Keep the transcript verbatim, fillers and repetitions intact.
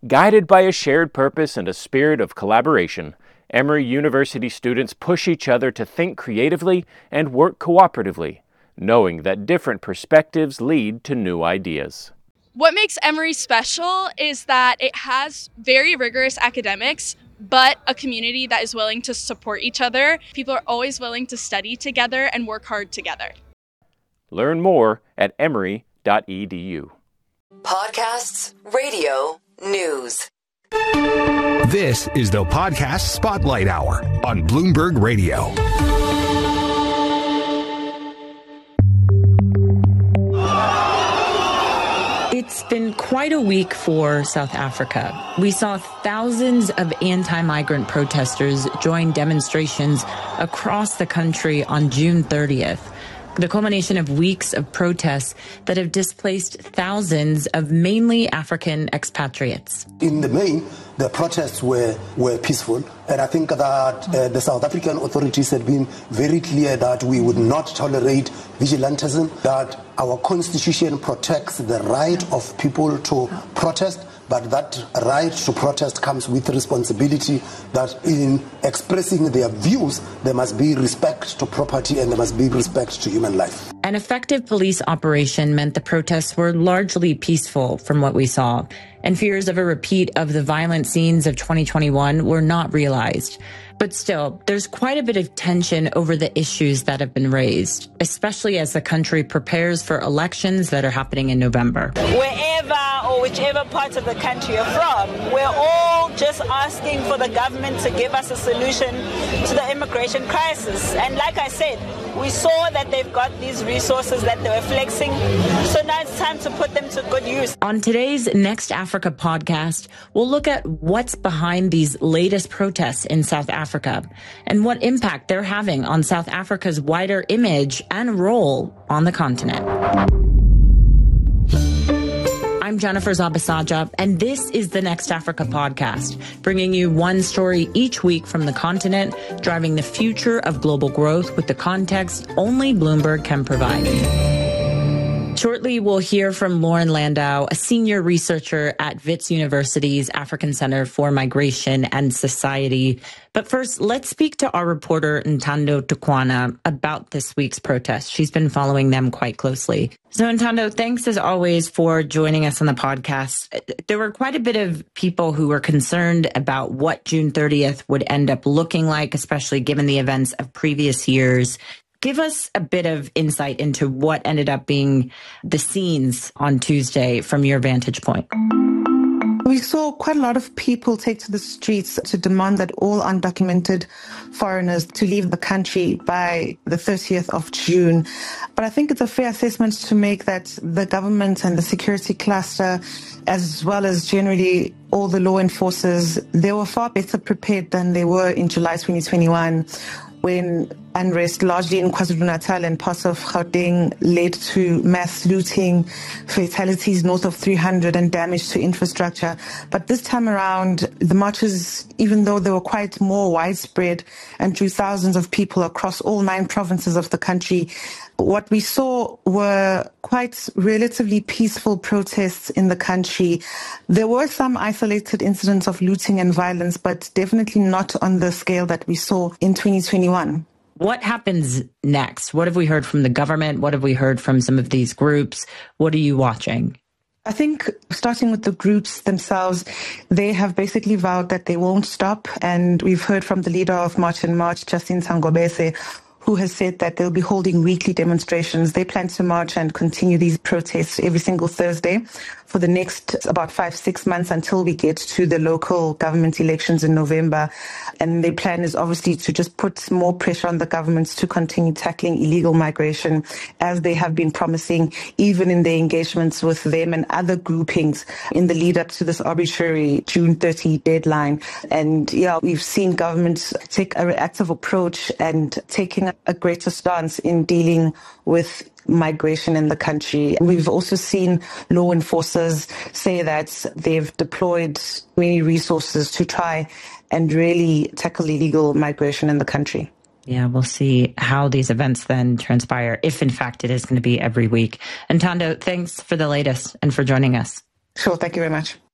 Guided by a shared purpose and a spirit of collaboration, Emory University students push each other to think creatively and work cooperatively, knowing that different perspectives lead to new ideas. What makes Emory special is that it has very rigorous academics, but a community that is willing to support each other. People are always willing to study together and work hard together. Learn more at emory dot e d u. Podcasts, radio, news. This is the Podcast Spotlight Hour on Bloomberg Radio. It's been quite a week for South Africa. We saw thousands of anti-migrant protesters join demonstrations across the country on June thirtieth. The culmination of weeks of protests that have displaced thousands of mainly African expatriates. In the main, the protests were, were peaceful, and I think that uh, the South African authorities had been very clear that we would not tolerate vigilantism, that our constitution protects the right of people to protest, but that right to protest comes with responsibility, that in expressing their views, there must be respect to property and there must be respect to human life. An effective police operation meant the protests were largely peaceful from what we saw, and fears of a repeat of the violent scenes of twenty twenty-one were not realized. But still, there's quite a bit of tension over the issues that have been raised, especially as the country prepares for elections that are happening in November. Wherever or whichever part of the country you're from, we're all just asking for the government to give us a solution to the immigration crisis. And like I said, we saw that they've got these resources that they were flexing, so now it's time to put them to good use. On today's Next Africa podcast, we'll look at what's behind these latest protests in South Africa and what impact they're having on South Africa's wider image and role on the continent. I'm Jennifer Zabasaja, and this is the Next Africa podcast, bringing you one story each week from the continent, driving the future of global growth with the context only Bloomberg can provide. Shortly, we'll hear from Lauren Landau, a senior researcher at Wits University's African Center for Migration and Society. But first, let's speak to our reporter, Ntando Tukwana, about this week's protest. She's been following them quite closely. So, Ntando, thanks as always for joining us on the podcast. There were quite a bit of people who were concerned about what June thirtieth would end up looking like, especially given the events of previous years. Give us a bit of insight into what ended up being the scenes on Tuesday from your vantage point. We saw quite a lot of people take to the streets to demand that all undocumented foreigners to leave the country by the thirtieth of June. But I think it's a fair assessment to make that the government and the security cluster, as well as generally all the law enforcers, they were far better prepared than they were in July twenty twenty-one, when unrest largely in KwaZulu-Natal and parts of Gauteng led to mass looting, fatalities north of three hundred, and damage to infrastructure. But this time around, the marches, even though they were quite more widespread and drew thousands of people across all nine provinces of the country, what we saw were quite relatively peaceful protests in the country. There were some isolated incidents of looting and violence, but definitely not on the scale that we saw in twenty twenty-one. What happens next? What have we heard from the government? What have we heard from some of these groups? What are you watching? I think starting with the groups themselves, they have basically vowed that they won't stop. And we've heard from the leader of March and March, Justin Sangobese, who has said that they'll be holding weekly demonstrations. They plan to march and continue these protests every single Thursday for the next about five, six months until we get to the local government elections in November. And their plan is obviously to just put more pressure on the governments to continue tackling illegal migration, as they have been promising, even in their engagements with them and other groupings in the lead up to this arbitrary June thirtieth deadline. And yeah, we've seen governments take a reactive approach and taking a greater stance in dealing with migration in the country. We've also seen law enforcers say that they've deployed many resources to try and really tackle illegal migration in the country. Yeah, we'll see how these events then transpire, if in fact it is going to be every week. And Ntando, thanks for the latest and for joining us. Sure, thank you very much.